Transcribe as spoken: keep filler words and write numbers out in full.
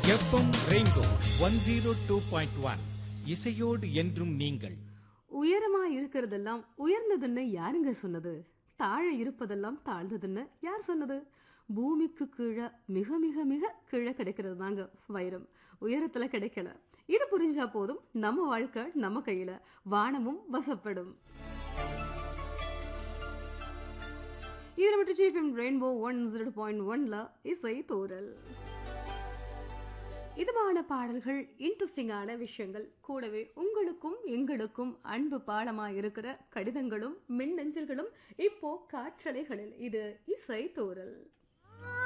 FM rainbow one zero two point one இசையோடு என்றும் நீங்கள். உயரமா இருக்கிறதெல்லாம் உயர்ந்ததுன்னு யாருங்க சொன்னது? தாழ இருப்பதெல்லாம் தாழ்ந்ததுன்னு யார் சொன்னது? பூமிக்கு கீழே மிக மிக மிக கீழே கிடைக்கிறது தாங்க வைரம், உயரத்துல கிடைக்கல. இது புரிஞ்சா போதும், நம்ம வாழ்க்கை நம்ம கையில, வானமும் வசப்படும். இது நம்ம டிஜிஎஃப்எம் ரெயின்போ ஒன் ஜீரோ பாயிண்ட் ஒன்ல இசை தோரல். இதமான பாடல்கள், இன்ட்ரெஸ்டிங்கான விஷயங்கள், கூடவே உங்களுக்கும் எங்களுக்கும் அன்பு பாலமா இருக்கிற கடிதங்களும் மின்னஞ்சல்களும் இப்போ காற்றலைகளில். இது இசை தோரல்.